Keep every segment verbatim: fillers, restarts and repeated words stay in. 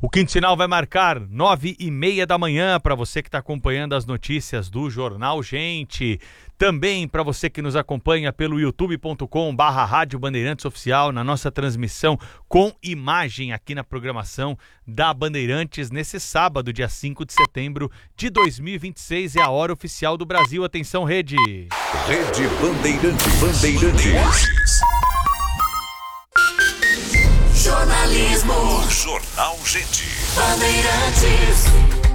O quinto sinal vai marcar nove e meia da manhã para você que está acompanhando as notícias do Jornal Gente. Também para você que nos acompanha pelo youtube ponto com barra Rádio Bandeirantes Oficial, na nossa transmissão com imagem aqui na programação da Bandeirantes nesse sábado, dia cinco de setembro de dois mil e vinte e seis, é a hora oficial do Brasil. Atenção, Rede. Rede Bandeirantes. Bandeirantes. Jornalismo. Jornal Gente. Bandeirantes.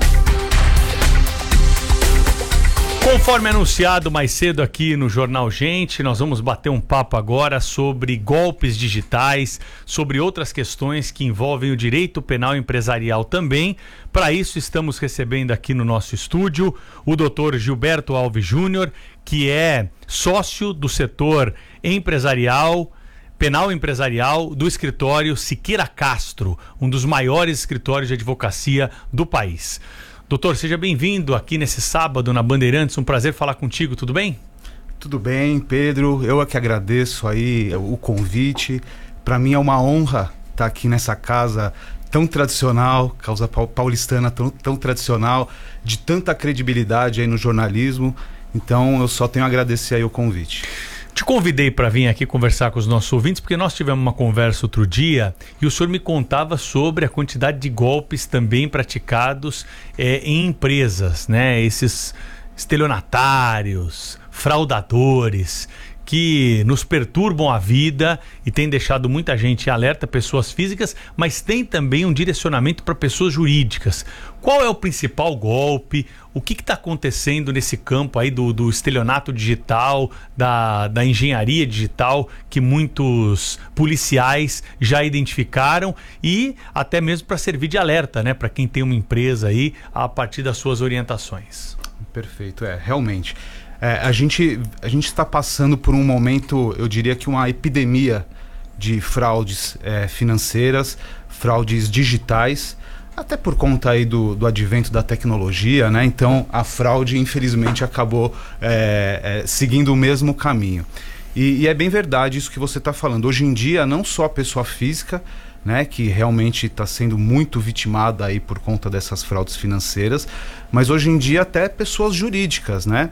Conforme anunciado mais cedo aqui no Jornal Gente, nós vamos bater um papo agora sobre golpes digitais, sobre outras questões que envolvem o direito penal empresarial também. Para isso, estamos recebendo aqui no nosso estúdio o doutor Gilberto Alves Júnior, que é sócio do setor empresarial, penal empresarial do escritório Siqueira Castro, um dos maiores escritórios de advocacia do país. Doutor, seja bem-vindo aqui nesse sábado na Bandeirantes, um prazer falar contigo, tudo bem? Tudo bem, Pedro, eu é que agradeço aí o convite. Para mim é uma honra estar aqui nessa casa tão tradicional, causa paulistana tão, tão tradicional, de tanta credibilidade aí no jornalismo, então eu só tenho a agradecer aí o convite. Te convidei para vir aqui conversar com os nossos ouvintes, porque nós tivemos uma conversa outro dia e o senhor me contava sobre a quantidade de golpes também praticados é, em empresas, né? Esses estelionatários, fraudadores, que nos perturbam a vida e tem deixado muita gente alerta, pessoas físicas, mas tem também um direcionamento para pessoas jurídicas. Qual é o principal golpe? O que está acontecendo nesse campo aí do, do estelionato digital, da, da engenharia digital, que muitos policiais já identificaram e até mesmo para servir de alerta, né, para quem tem uma empresa aí, a partir das suas orientações? Perfeito, é, realmente. É, a gente a gente está passando por um momento, eu diria que uma epidemia de fraudes é, financeiras, fraudes digitais, até por conta aí do, do advento da tecnologia, né? Então a fraude infelizmente acabou é, é, seguindo o mesmo caminho. E, e é bem verdade isso que você está falando. Hoje em dia não só a pessoa física, né, que realmente está sendo muito vitimada aí por conta dessas fraudes financeiras, mas hoje em dia até pessoas jurídicas, né?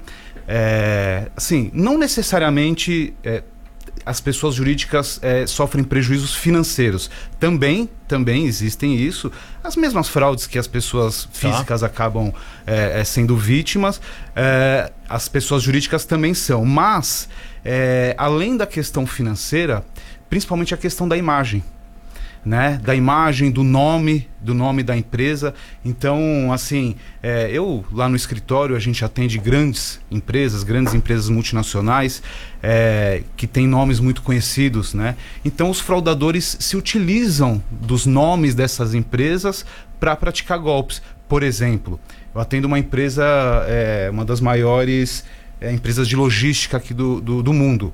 É, assim, não necessariamente é, as pessoas jurídicas é, sofrem prejuízos financeiros. Também, também existem isso. As mesmas fraudes que as pessoas físicas tá. acabam é, é, sendo vítimas, é, as pessoas jurídicas também são. Mas, é, além da questão financeira, principalmente a questão da imagem. Né, da imagem, do nome, do nome da empresa. Então, assim, é, eu lá no escritório, a gente atende grandes empresas, grandes empresas multinacionais, é, que têm nomes muito conhecidos, né? Então, os fraudadores se utilizam dos nomes dessas empresas para praticar golpes. Por exemplo, eu atendo uma empresa, é, uma das maiores é, empresas de logística aqui do, do, do mundo.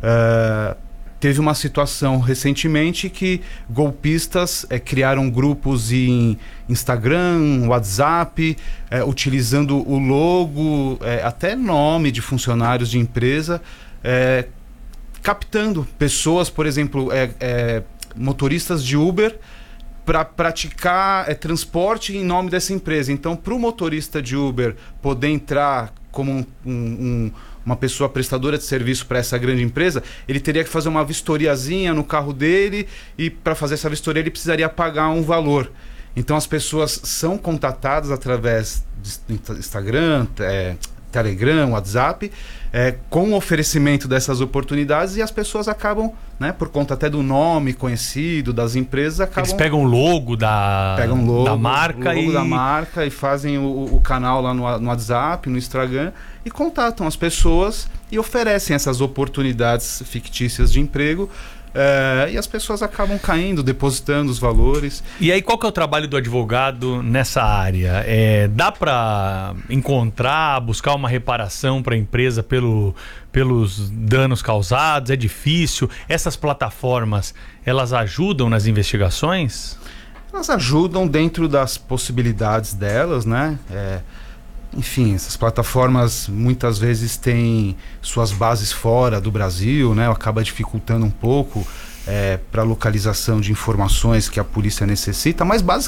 É, Teve uma situação recentemente que golpistas é, criaram grupos em Instagram, WhatsApp, é, utilizando o logo, é, até nome de funcionários de empresa, é, captando pessoas, por exemplo, é, é, motoristas de Uber, para praticar é, transporte em nome dessa empresa. Então, para o motorista de Uber poder entrar como um, um, um uma pessoa prestadora de serviço para essa grande empresa, ele teria que fazer uma vistoriazinha no carro dele e para fazer essa vistoria ele precisaria pagar um valor. Então as pessoas são contatadas através de Instagram, é, Telegram, WhatsApp, é, com o oferecimento dessas oportunidades e as pessoas acabam, né, por conta até do nome conhecido das empresas, acabam... Eles pegam o logo da, pegam logo, da marca logo e... da marca e fazem o, o canal lá no, no WhatsApp, no Instagram e contatam as pessoas e oferecem essas oportunidades fictícias de emprego. É, e as pessoas acabam caindo, depositando os valores. E aí qual que é o trabalho do advogado nessa área? É, dá para encontrar, buscar uma reparação para a empresa pelo, pelos danos causados? É difícil? Essas plataformas, elas ajudam nas investigações? Elas ajudam dentro das possibilidades delas, né? É, enfim, essas plataformas muitas vezes têm suas bases fora do Brasil, né? Acaba dificultando um pouco é, para a localização de informações que a polícia necessita, mas